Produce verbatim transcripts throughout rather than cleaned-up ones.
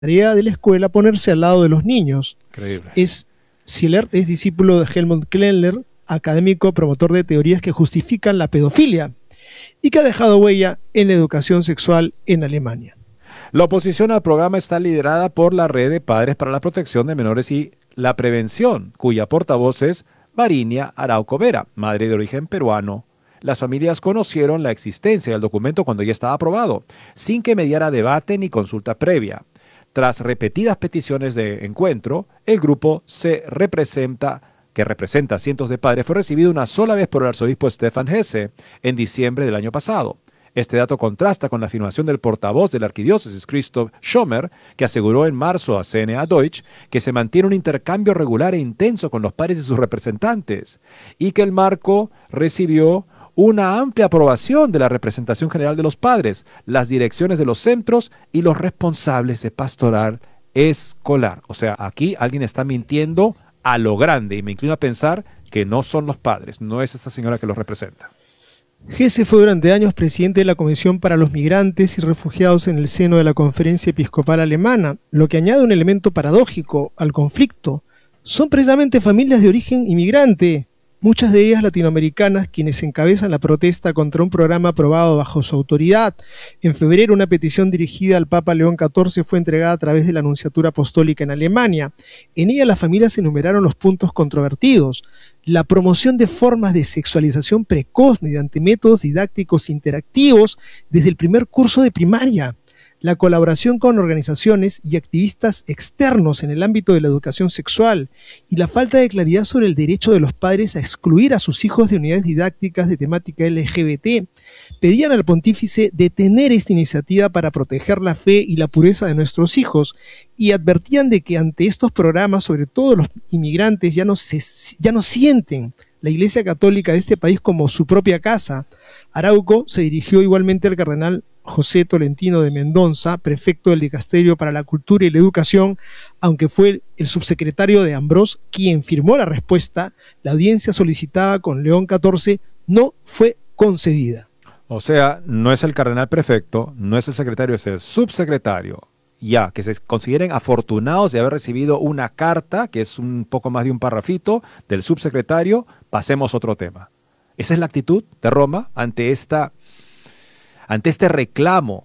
tarea de la escuela ponerse al lado de los niños. Increíble. Es, Zielert es discípulo de Helmut Klenler, académico promotor de teorías que justifican la pedofilia y que ha dejado huella en la educación sexual en Alemania. La oposición al programa está liderada por la Red de Padres para la Protección de Menores y la Prevención, cuya portavoz es Varinia Arauco Vera, madre de origen peruano. Las familias conocieron la existencia del documento cuando ya estaba aprobado, sin que mediara debate ni consulta previa. Tras repetidas peticiones de encuentro, el grupo se representa, que representa a cientos de padres, fue recibido una sola vez por el arzobispo Stefan Hesse en diciembre del año pasado. Este dato contrasta con la afirmación del portavoz de la arquidiócesis Christoph Schomer, que aseguró en marzo a C N A Deutsch que se mantiene un intercambio regular e intenso con los padres y sus representantes, y que el marco recibió una amplia aprobación de la representación general de los padres, las direcciones de los centros y los responsables de pastoral escolar. O sea, aquí alguien está mintiendo a lo grande, y me inclino a pensar que no son los padres, no es esta señora que los representa. Hesse fue durante años presidente de la Comisión para los Migrantes y Refugiados en el seno de la Conferencia Episcopal Alemana, lo que añade un elemento paradójico al conflicto. Son precisamente familias de origen inmigrante, muchas de ellas latinoamericanas, quienes encabezan la protesta contra un programa aprobado bajo su autoridad. En febrero, una petición dirigida al Papa León catorce fue entregada a través de la Anunciatura Apostólica en Alemania. En ella las familias enumeraron los puntos controvertidos: la promoción de formas de sexualización precoz mediante métodos didácticos interactivos desde el primer curso de primaria, la colaboración con organizaciones y activistas externos en el ámbito de la educación sexual y la falta de claridad sobre el derecho de los padres a excluir a sus hijos de unidades didácticas de temática L G B T. Pedían al pontífice detener esta iniciativa para proteger la fe y la pureza de nuestros hijos y advertían de que ante estos programas, sobre todo los inmigrantes, ya no, se, ya no sienten la Iglesia Católica de este país como su propia casa. Arauco se dirigió igualmente al cardenal José Tolentino de Mendoza, prefecto del Dicasterio para la Cultura y la Educación, aunque fue el subsecretario de Ambrós quien firmó la respuesta. La audiencia solicitada con León catorce no fue concedida. O sea, no es el cardenal prefecto, no es el secretario, es el subsecretario. Ya, que se consideren afortunados de haber recibido una carta, que es un poco más de un parrafito, del subsecretario. Pasemos a otro tema. Esa es la actitud de Roma ante esta... ante este reclamo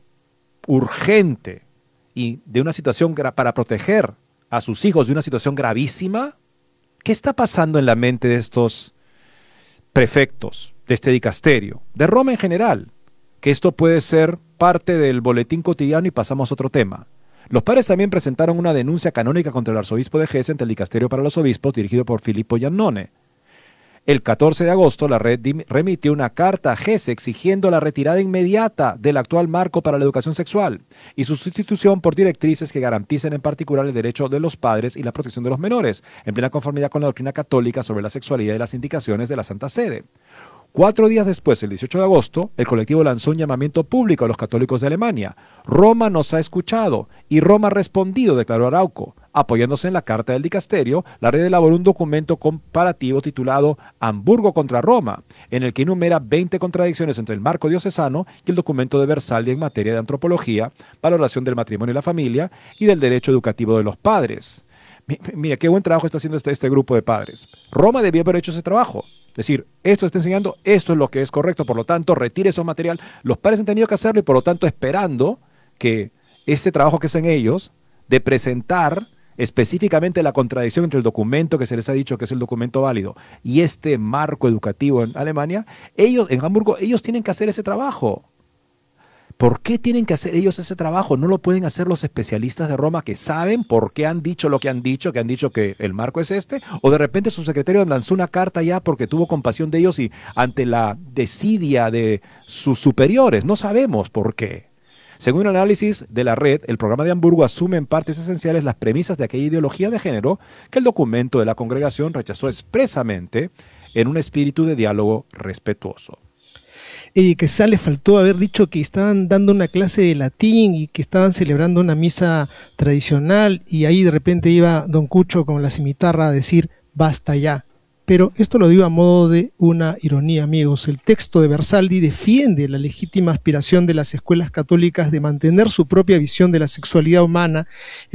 urgente y de una situación para proteger a sus hijos de una situación gravísima. ¿Qué está pasando en la mente de estos prefectos, de este dicasterio, de Roma en general? Que esto puede ser parte del boletín cotidiano y pasamos a otro tema. Los padres también presentaron una denuncia canónica contra el arzobispo de Hesse ante el Dicasterio para los Obispos, dirigido por Filippo Iannone. El catorce de agosto, la red remitió una carta a Hesse exigiendo la retirada inmediata del actual marco para la educación sexual y su sustitución por directrices que garanticen en particular el derecho de los padres y la protección de los menores, en plena conformidad con la doctrina católica sobre la sexualidad y las indicaciones de la Santa Sede. Cuatro días después, el dieciocho de agosto, el colectivo lanzó un llamamiento público a los católicos de Alemania. Roma nos ha escuchado y Roma ha respondido, declaró Arauco. Apoyándose en la carta del dicasterio, la red elaboró un documento comparativo titulado Hamburgo contra Roma, en el que enumera veinte contradicciones entre el marco diocesano y el documento de Versalles en materia de antropología, valoración del matrimonio y la familia y del derecho educativo de los padres. Mira, qué buen trabajo está haciendo este, este grupo de padres. Roma debió haber hecho ese trabajo. Es decir, esto está enseñando, esto es lo que es correcto, por lo tanto, retire ese material. Los padres han tenido que hacerlo y por lo tanto esperando que este trabajo que hacen ellos, de presentar específicamente la contradicción entre el documento que se les ha dicho que es el documento válido y este marco educativo en Alemania, ellos, en Hamburgo, ellos tienen que hacer ese trabajo. ¿Por qué tienen que hacer ellos ese trabajo? ¿No lo pueden hacer los especialistas de Roma que saben por qué han dicho lo que han dicho, que han dicho que el marco es este? ¿O de repente su secretario lanzó una carta ya porque tuvo compasión de ellos y ante la desidia de sus superiores? No sabemos por qué. Según el análisis de la red, el programa de Hamburgo asume en partes esenciales las premisas de aquella ideología de género que el documento de la congregación rechazó expresamente en un espíritu de diálogo respetuoso. Y que quizá le faltó haber dicho que estaban dando una clase de latín y que estaban celebrando una misa tradicional y ahí de repente iba don Cucho con la cimitarra a decir basta ya. Pero esto lo digo a modo de una ironía, amigos. El texto de Bersaldi defiende la legítima aspiración de las escuelas católicas de mantener su propia visión de la sexualidad humana,